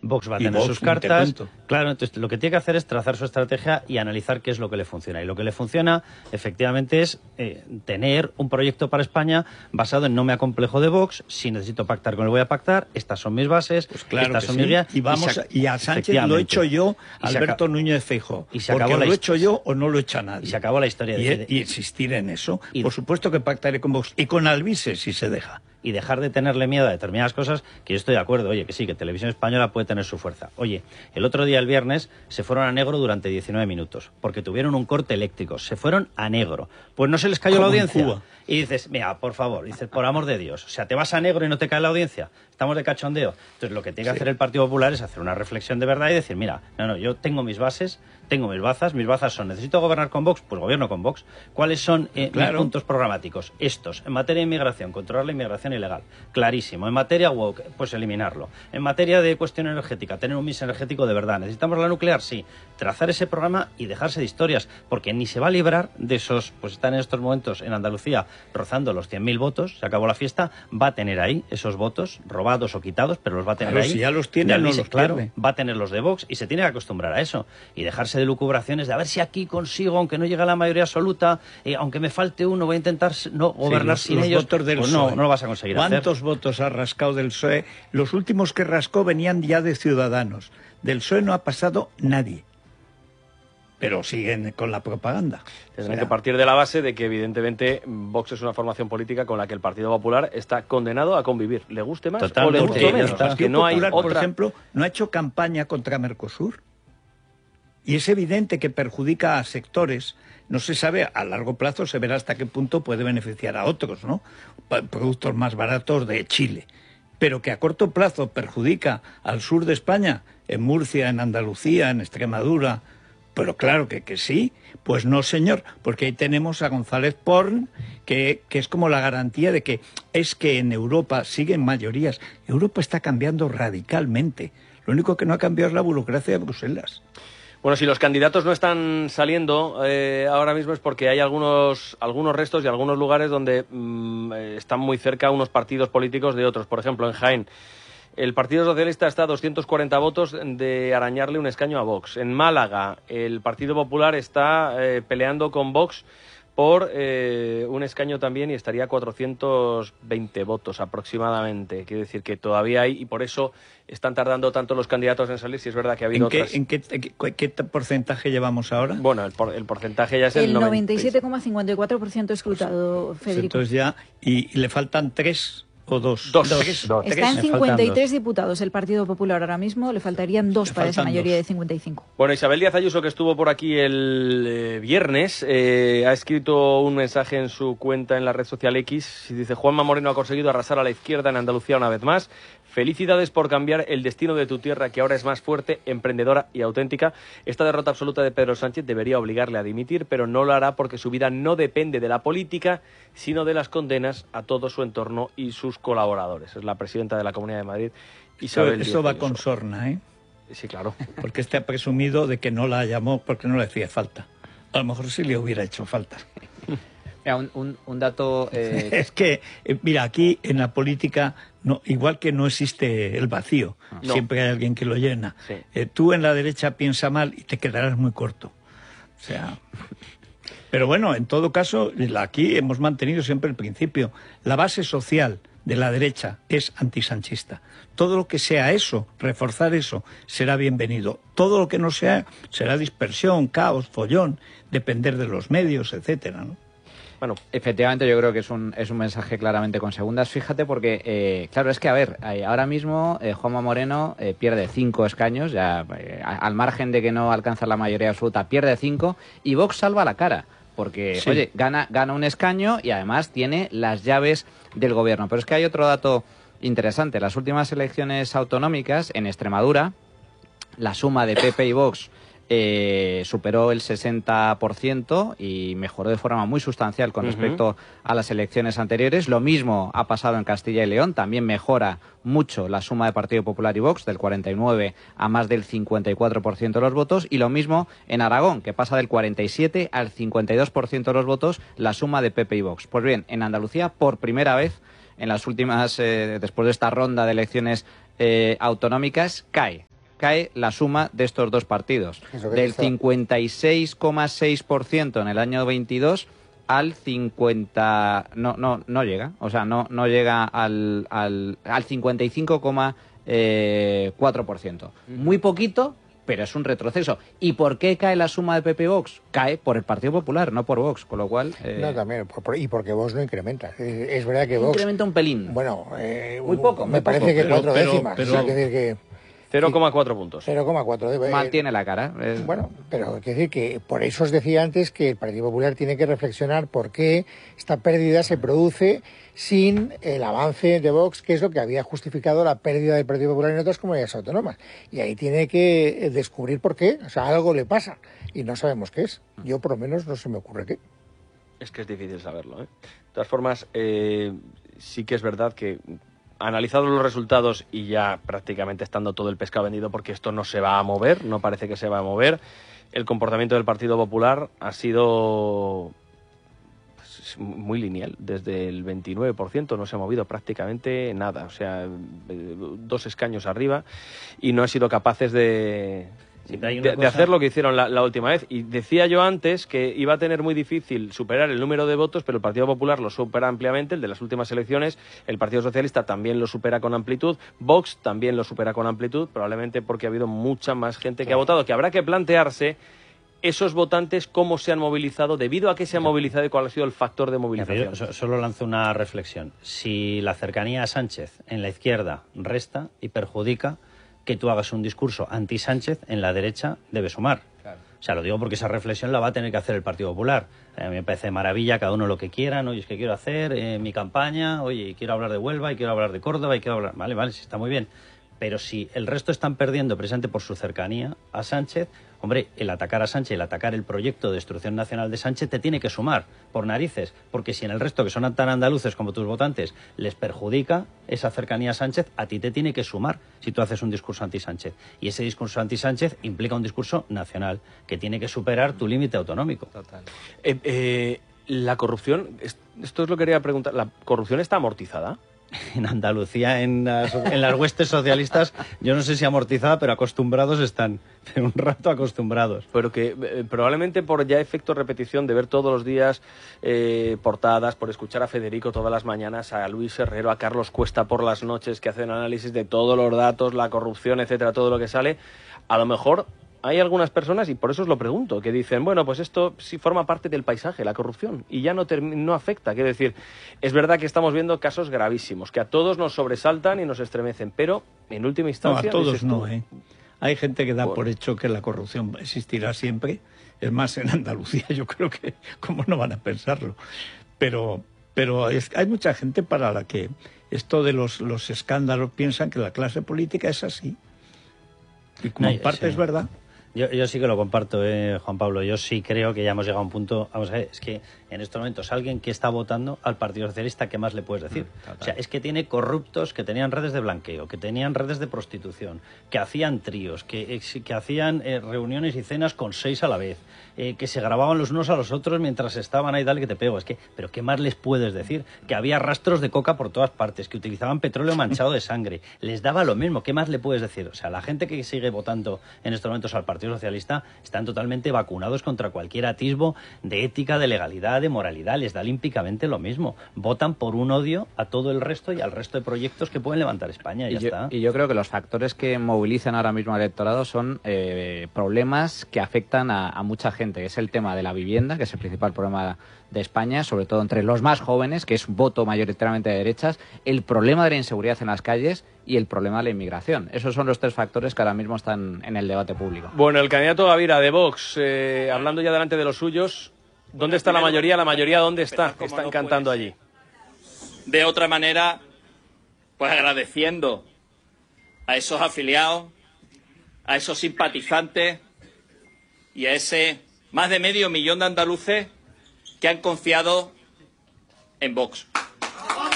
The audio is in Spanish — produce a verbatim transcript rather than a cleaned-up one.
Vox va a tener Vox, sus cartas. Claro, entonces lo que tiene que hacer es trazar su estrategia y analizar qué es lo que le funciona. Y lo que le funciona, efectivamente, es eh, tener un proyecto para España basado en no me acomplejo de Vox, si necesito pactar con él voy a pactar, estas son mis bases, pues claro estas son sí. mis guías. Y, vamos y, a, y a Sánchez lo he hecho yo, Alberto Núñez Feijóo. Y se porque acabó lo la he hecho yo o no lo echa nadie. Y se acabó la historia. Y, de, de, y insistir en eso. Y, por supuesto que pactaré con Vox y con Alvise si se deja. Y dejar de tenerle miedo a determinadas cosas, que yo estoy de acuerdo, oye, que sí, que Televisión Española puede tener su fuerza. Oye, el otro día, el viernes, se fueron a negro durante diecinueve minutos, porque tuvieron un corte eléctrico, se fueron a negro. Pues no se les cayó la audiencia. Y dices, mira, por favor, dices, por amor de Dios, o sea, te vas a negro y no te cae la audiencia. Estamos de cachondeo. Entonces, lo que tiene que sí. hacer el Partido Popular es hacer una reflexión de verdad y decir, mira, no, no, yo tengo mis bases, tengo mis bazas, mis bazas son, ¿necesito gobernar con Vox? Pues gobierno con Vox. ¿Cuáles son eh, claro. mis puntos programáticos? Estos. En materia de inmigración, controlar la inmigración ilegal. Clarísimo. En materia woke, pues eliminarlo. En materia de cuestión energética, tener un mix energético de verdad. ¿Necesitamos la nuclear? Sí. Trazar ese programa y dejarse de historias, porque ni se va a librar de esos, pues están en estos momentos en Andalucía rozando los cien mil votos, se acabó la fiesta, va a tener ahí esos votos, robados o quitados, pero los va a tener claro, ahí. Si ya los tiene, no los claro, pierde. Va a tener los de Vox y se tiene que acostumbrar a eso. Y dejarse de lucubraciones de a ver si aquí consigo, aunque no llegue a la mayoría absoluta, eh, aunque me falte uno, voy a intentar no gobernar sí, los, sin los ellos. Votos del pues no, no lo vas a conseguir ¿Cuántos hacer? votos ha rascado del P S O E? Los últimos que rascó venían ya de Ciudadanos. Del P S O E no ha pasado nadie. Pero siguen con la propaganda. Tendrán o sea, que partir de la base de que, evidentemente, Vox es una formación política con la que el Partido Popular está condenado a convivir. ¿Le guste más Totalmente, o le guste menos? El Partido que no hay Popular, otra... por ejemplo, no ha hecho campaña contra Mercosur. Y es evidente que perjudica a sectores. No se sabe, a largo plazo se verá hasta qué punto puede beneficiar a otros, ¿no? Productos más baratos de Chile. Pero que a corto plazo perjudica al sur de España, en Murcia, en Andalucía, en Extremadura... Pero claro que, que sí, pues no señor, porque ahí tenemos a González Porn, que, que es como la garantía de que es que en Europa siguen mayorías. Europa está cambiando radicalmente, lo único que no ha cambiado es la burocracia de Bruselas. Bueno, si los candidatos no están saliendo eh, ahora mismo es porque hay algunos, algunos restos y algunos lugares donde mmm, están muy cerca unos partidos políticos de otros, por ejemplo en Jaén. El Partido Socialista está a doscientos cuarenta votos de arañarle un escaño a Vox. En Málaga, el Partido Popular está eh, peleando con Vox por eh, un escaño también y estaría a cuatrocientos veinte votos aproximadamente. Quiere decir que todavía hay, y por eso están tardando tanto los candidatos en salir, si es verdad que ha habido ¿En qué, otras... ¿en qué, qué, qué porcentaje llevamos ahora? Bueno, el, por, el porcentaje ya es el, el noventa y siete coma cincuenta y cuatro por ciento escrutado, pues, Federico. Entonces ya, y, y le faltan tres... ¿O dos? Dos. dos. dos. Está en cincuenta y tres diputados el Partido Popular ahora mismo, le faltarían dos le para esa mayoría dos. de cincuenta y cinco. Bueno, Isabel Díaz Ayuso, que estuvo por aquí el eh, viernes, eh, ha escrito un mensaje en su cuenta en la red social X y dice: Juanma Moreno ha conseguido arrasar a la izquierda en Andalucía una vez más. Felicidades por cambiar el destino de tu tierra, que ahora es más fuerte, emprendedora y auténtica. Esta derrota absoluta de Pedro Sánchez debería obligarle a dimitir, pero no lo hará porque su vida no depende de la política, sino de las condenas a todo su entorno y sus colaboradores. Es la presidenta de la Comunidad de Madrid, Isabel Díaz Eso va Ayuso. con sorna, ¿eh? Sí, claro. Porque este ha presumido de que no la llamó porque no le hacía falta. A lo mejor sí le hubiera hecho falta. Mira, un, un, un dato... Eh... Es que, eh, mira, aquí en la política, no, igual que no existe el vacío, no. Siempre hay alguien que lo llena. Sí. Eh, tú en la derecha piensa mal y te quedarás muy corto. O sea... Pero bueno, en todo caso, aquí hemos mantenido siempre el principio. La base social de la derecha es antisanchista. Todo lo que sea eso, reforzar eso, será bienvenido. Todo lo que no sea, será dispersión, caos, follón, depender de los medios, etcétera, ¿no? Bueno, efectivamente yo creo que es un, es un mensaje claramente con segundas. Fíjate porque, eh, claro, es que, a ver, eh, ahora mismo eh, Juanma Moreno eh, pierde cinco escaños, ya eh, al margen de que no alcanza la mayoría absoluta, pierde cinco, y Vox salva la cara. Porque, sí. oye, gana, gana un escaño y además tiene las llaves del gobierno. Pero es que hay otro dato interesante. Las últimas elecciones autonómicas en Extremadura, la suma de P P y Vox eh, superó el sesenta por ciento y mejoró de forma muy sustancial con respecto uh-huh. a las elecciones anteriores. Lo mismo ha pasado en Castilla y León. También mejora mucho la suma de Partido Popular y Vox, del cuarenta y nueve a más del cincuenta y cuatro por ciento de los votos. Y lo mismo en Aragón, que pasa del cuarenta y siete al cincuenta y dos por ciento de los votos la suma de P P y Vox. Pues bien, en Andalucía, por primera vez, en las últimas, eh, después de esta ronda de elecciones eh, autonómicas, cae cae la suma de estos dos partidos. Del cincuenta y seis coma seis por ciento en el año veintidós al cincuenta... No, no, no llega. O sea, no, no llega al, al, al cincuenta y cinco coma cuatro por ciento. Muy poquito, pero es un retroceso. ¿Y por qué cae la suma de P P Vox? Cae por el Partido Popular, no por Vox, con lo cual... Eh... No, también, por, por, y porque Vox no incrementa. Es, es verdad que Vox... Incrementa un pelín. Bueno, eh, muy poco. Me muy parece poco, que pero, cuatro pero, décimas. Pero, o sea, que decir que... cero coma cuatro puntos. cero coma cuatro. Eh, Mantiene la cara. Eh. Bueno, pero hay que decir que por eso os decía antes que el Partido Popular tiene que reflexionar por qué esta pérdida se produce sin el avance de Vox, que es lo que había justificado la pérdida del Partido Popular en otras comunidades autónomas. Y ahí tiene que descubrir por qué. O sea, algo le pasa y no sabemos qué es. Yo por lo menos no se me ocurre qué. Es que es difícil saberlo, ¿eh? De todas formas, eh, sí que es verdad que analizados los resultados y ya prácticamente estando todo el pescado vendido, porque esto no se va a mover, no parece que se va a mover, el comportamiento del Partido Popular ha sido pues, muy lineal. Desde el veintinueve por ciento no se ha movido prácticamente nada, o sea, dos escaños arriba, y no han sido capaces de... De, de hacer lo que hicieron la, la última vez. Y decía yo antes que iba a tener muy difícil superar el número de votos, pero el Partido Popular lo supera ampliamente, el de las últimas elecciones. El Partido Socialista también lo supera con amplitud. Vox también lo supera con amplitud, probablemente porque ha habido mucha más gente que ha votado, que habrá que plantearse esos votantes cómo se han movilizado, debido a qué se han movilizado y cuál ha sido el factor de movilización. Yo solo lanzo una reflexión. Si la cercanía a Sánchez en la izquierda resta y perjudica, que tú hagas un discurso anti-Sánchez en la derecha debe sumar. Claro. O sea, lo digo porque esa reflexión la va a tener que hacer el Partido Popular. Eh, a mí me parece maravilla, cada uno lo que quiera, ¿no? Oye, es que quiero hacer eh, mi campaña, oye, quiero hablar de Huelva, y quiero hablar de Córdoba, y quiero hablar... Vale, vale, sí, está muy bien. Pero si el resto están perdiendo precisamente por su cercanía a Sánchez, hombre, el atacar a Sánchez, el atacar el proyecto de destrucción nacional de Sánchez te tiene que sumar, por narices, porque si en el resto, que son tan andaluces como tus votantes, les perjudica esa cercanía a Sánchez, a ti te tiene que sumar si tú haces un discurso anti-Sánchez. Y ese discurso anti-Sánchez implica un discurso nacional, que tiene que superar tu límite autonómico. Total. Eh, eh, la corrupción, esto es lo que quería preguntar, ¿la corrupción está amortizada? En Andalucía, en las, en las huestes socialistas, yo no sé si amortizada, pero acostumbrados están, de un rato acostumbrados. Pero que eh, probablemente por ya efecto repetición de ver todos los días eh, portadas, por escuchar a Federico todas las mañanas, a Luis Herrero, a Carlos Cuesta por las noches, que hacen análisis de todos los datos, la corrupción, etcétera, todo lo que sale, a lo mejor hay algunas personas, y por eso os lo pregunto, que dicen, bueno, pues esto sí forma parte del paisaje, la corrupción, y ya no, no afecta. Quiero decir, es verdad que estamos viendo casos gravísimos, que a todos nos sobresaltan y nos estremecen, pero en última instancia... No, a todos tú, no, ¿eh? Hay gente que da bueno. por hecho que la corrupción existirá siempre. Es más, en Andalucía yo creo que, ¿cómo no van a pensarlo? Pero, pero es, hay mucha gente para la que esto de los, los escándalos piensan que la clase política es así. Y como en parte sí. es verdad. Yo, yo sí que lo comparto, eh, Juan Pablo. Yo sí creo que ya hemos llegado a un punto... Vamos a ver, es que en estos momentos alguien que está votando al Partido Socialista, ¿qué más le puedes decir? Mm, o sea, es que tiene corruptos que tenían redes de blanqueo, que tenían redes de prostitución, que hacían tríos, que, que hacían eh, reuniones y cenas con seis a la vez, eh, que se grababan los unos a los otros mientras estaban ahí, dale que te pego. Es que, ¿pero qué más les puedes decir? Que había rastros de coca por todas partes, que utilizaban petróleo manchado de sangre. Les daba lo mismo. ¿Qué más le puedes decir? O sea, la gente que sigue votando en estos momentos al Partido Socialista están totalmente vacunados contra cualquier atisbo de ética, de legalidad, de moralidad. Les da olímpicamente lo mismo. Votan por un odio a todo el resto y al resto de proyectos que pueden levantar España. Y, y, ya yo, está. y yo creo que los factores que movilizan ahora mismo al electorado son eh, problemas que afectan a, a mucha gente. Es el tema de la vivienda, que es el principal problema de España, sobre todo entre los más jóvenes, que es un voto mayoritariamente de derechas, el problema de la inseguridad en las calles y el problema de la inmigración. Esos son los tres factores que ahora mismo están en el debate público. Bueno, el candidato Gavira de Vox, eh, hablando ya delante de los suyos, ¿dónde está la mayoría? La mayoría, ¿dónde está? Que están cantando allí. De otra manera, pues agradeciendo a esos afiliados, a esos simpatizantes y a ese más de medio millón de andaluces que han confiado en Vox.